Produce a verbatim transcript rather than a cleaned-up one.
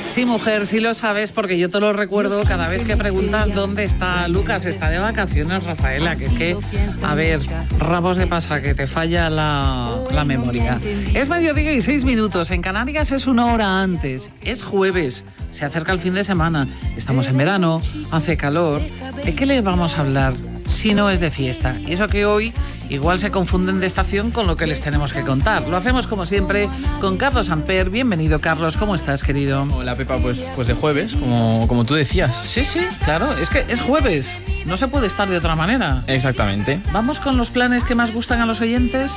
Sí, mujer, sí lo sabes, porque yo te lo recuerdo cada vez que preguntas dónde está Lucas. Está de vacaciones, Rafaela, que es que, a ver, rabos de pasa, que te falla la, la memoria. Es mediodía y seis minutos. En Canarias es una hora antes. Es jueves. Se acerca el fin de semana. Estamos en verano, hace calor. ¿De qué les vamos a hablar si no es de fiesta? Y eso que hoy igual se confunden de estación con lo que les tenemos que contar. Lo hacemos como siempre con Carlos Amper. Bienvenido, Carlos. ¿Cómo estás, querido? Hola, Pepa. Pues, pues de jueves, como, como tú decías. Sí, sí, claro. Es que es jueves. No se puede estar de otra manera. Exactamente. ¿Vamos con los planes que más gustan a los oyentes?